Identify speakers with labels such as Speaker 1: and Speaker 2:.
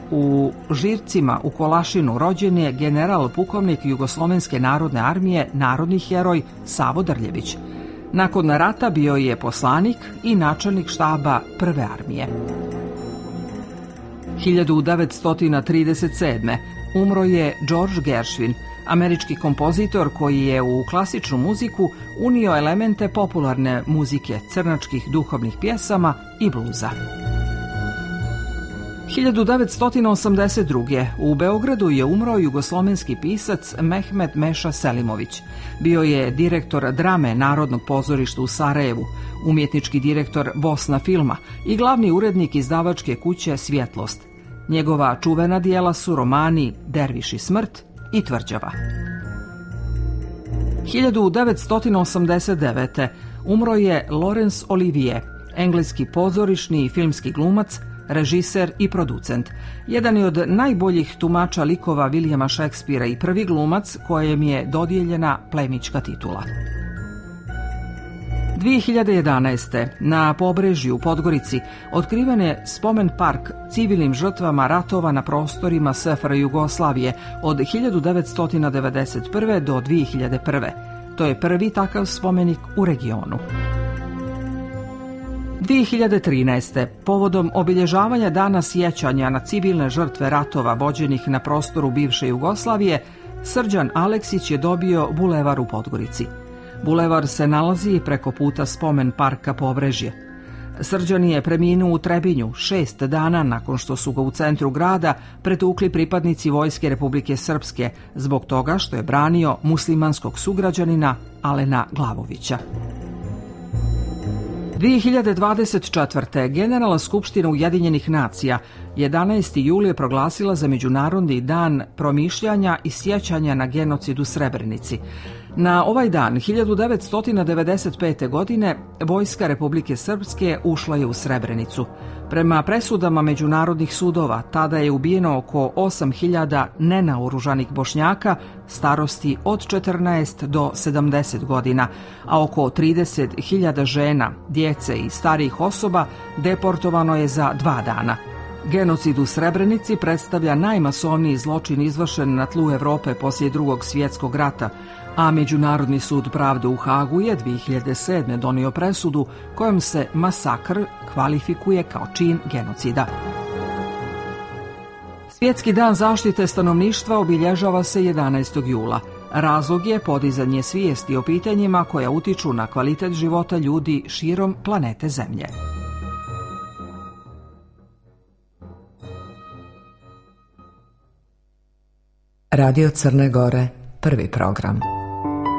Speaker 1: U Žircima u Kolašinu rođen je general pukovnik Jugoslovenske narodne armije, narodni heroj Savo Drljević. Nakon rata bio je poslanik i načelnik štaba Prve armije. 1937. umro je George Gershwin, američki kompozitor koji je u klasičnu muziku unio elemente popularne muzike, crnačkih duhovnih pjesama i bluza. 1982. u Beogradu je umro jugoslovenski pisac Mehmet Meša Selimović. Bio je direktor drame Narodnog pozorišta u Sarajevu, umjetnički direktor Bosna filma i glavni urednik izdavačke kuće Svjetlost. Njegova čuvena dijela su romani Derviš i smrt i Tvrđava. 1989. umro je Laurence Olivier, engleski pozorišni i filmski glumac, režiser i producent. Jedan je od najboljih tumača likova Williama Shakespearea i prvi glumac kojem je dodijeljena plemićka titula. 2011. na Pobrežju u Podgorici otkriven je spomen park civilnim žrtvama ratova na prostorima SFRJ Jugoslavije od 1991. do 2001. To je prvi takav spomenik u regionu. 2013. povodom obilježavanja dana sjećanja na civilne žrtve ratova vođenih na prostoru bivše Jugoslavije, Srđan Aleksić je dobio bulevar u Podgorici. Bulevar se nalazi preko puta spomen parka Pobrežje. Srđan je preminuo u Trebinju 6 dana nakon što su ga u centru grada pretukli pripadnici Vojske Republike Srpske zbog toga što je branio muslimanskog sugrađanina Alena Glavovića. 2024. Generalna skupština Ujedinjenih nacija 11. jul je proglasila za Međunarodni dan promišljanja i sjećanja na genocid u Srebrenici. Na ovaj dan 1995. godine Vojska Republike Srpske ušla je u Srebrenicu. Prema presudama međunarodnih sudova tada je ubijeno oko 8.000 nenaoružanih Bošnjaka starosti od 14 do 70 godina, a oko 30.000 žena, djece i starijih osoba deportovano je za 2 dana. Genocid u Srebrenici predstavlja najmasovniji zločin izvršen na tlu Evrope poslije Drugog svjetskog rata, a Međunarodni sud pravde u Hagu je 2007. donio presudu kojom se masakr kvalifikuje kao čin genocida. Svjetski dan zaštite stanovništva obilježava se 11. jula. Razlog je podizanje svijesti o pitanjima koja utiču na kvalitet života ljudi širom planete Zemlje.
Speaker 2: Radio Crne Gore, prvi program.